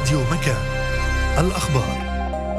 راديو مكان. الأخبار.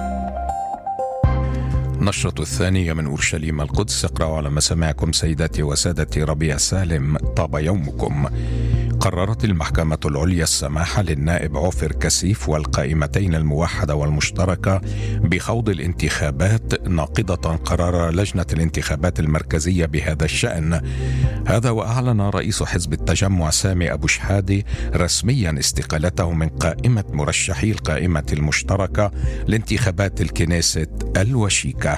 نشرة الثانية من أورشليم القدس. اقرأوا على مسامعكم سيداتي وسادتي. ربيع سالم. طاب يومكم. قررت المحكمة العليا السماح للنائب عوفر كسيف والقائمتين الموحدة والمشتركة بخوض الانتخابات، ناقضة قرار لجنة الانتخابات المركزية بهذا الشأن. هذا وأعلن رئيس حزب التجمع سامي أبو شحادة رسميا استقالته من قائمة مرشحي القائمة المشتركة لانتخابات الكنيست الوشيكة.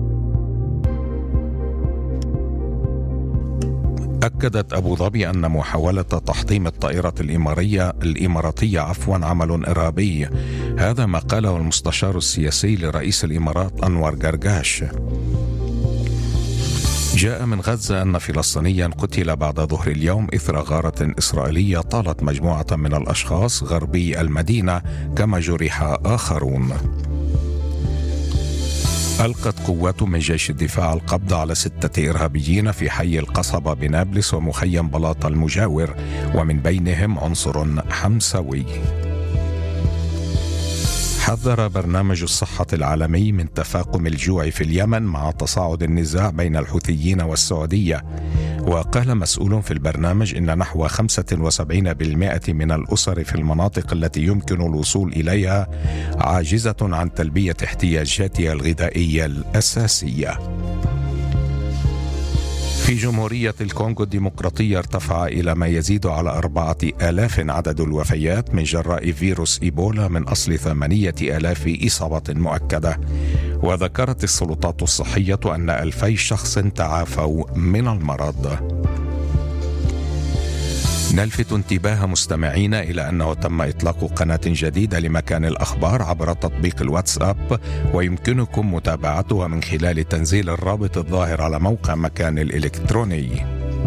أكدت أبو ظبي أن محاولة تحطيم الطائرة الإماراتية عمل إرهابي. هذا ما قاله المستشار السياسي لرئيس الإمارات أنور قرقاش. جاء من غزة أن فلسطينيا قتل بعد ظهر اليوم إثر غارة إسرائيلية طالت مجموعة من الأشخاص غربي المدينة، كما جرح آخرون. ألقت قوات من جيش الدفاع القبض على 6 إرهابيين في حي القصبة بنابلس ومخيم بلاط المجاور، ومن بينهم عنصر حمسوي. حذر برنامج الصحة العالمي من تفاقم الجوع في اليمن مع تصاعد النزاع بين الحوثيين والسعودية. وقال مسؤول في البرنامج إن نحو 75% من الأسر في المناطق التي يمكن الوصول إليها عاجزة عن تلبية احتياجاتها الغذائية الأساسية. في جمهورية الكونغو الديمقراطية ارتفع إلى ما يزيد على 4000 عدد الوفيات من جراء فيروس إيبولا من أصل 8000 إصابة مؤكدة. وذكرت السلطات الصحية أن 2000 شخص تعافوا من المرض. نلفت انتباه مستمعين إلى أنه تم إطلاق قناة جديدة لمكان الأخبار عبر تطبيق الواتساب، ويمكنكم متابعتها من خلال تنزيل الرابط الظاهر على موقع مكان الإلكتروني.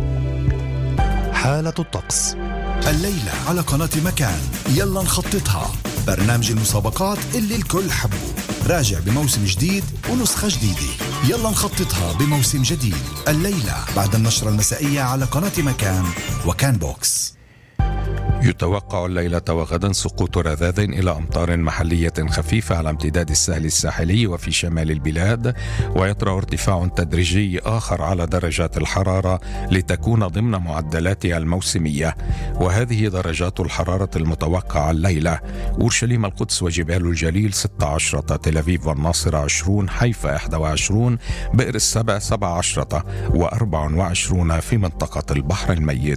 حالة الطقس الليلة على قناة مكان. يلا نخططها، برنامج المسابقات اللي الكل حبه، راجع بموسم جديد ونسخة جديدة. يلا نخططها بموسم جديد الليلة بعد النشرة المسائية على قناة مكان وكان بوكس. يتوقع الليلة وغدا سقوط رذاذ إلى أمطار محلية خفيفة على امتداد الساحل الساحلي وفي شمال البلاد، ويطرأ ارتفاع تدريجي آخر على درجات الحرارة لتكون ضمن معدلاتها الموسمية. وهذه درجات الحرارة المتوقعة الليلة: أورشليم القدس وجبال الجليل 16، تل أبيب والناصرة 20، حيفا 21، بئر السبع 17، و24 في منطقة البحر الميت.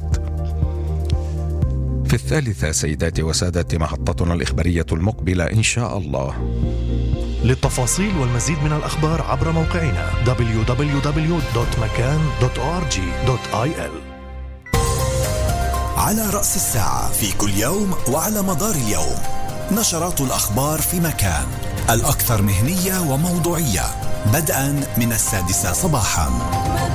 في الثالثة سيداتي وسادتي محطتنا الإخبارية المقبلة إن شاء الله. للتفاصيل والمزيد من الأخبار عبر موقعنا www.makan.org.il. على رأس الساعة في كل يوم وعلى مدار اليوم نشرات الأخبار في مكان، الأكثر مهنية وموضوعية، بدءا من 6 صباحا.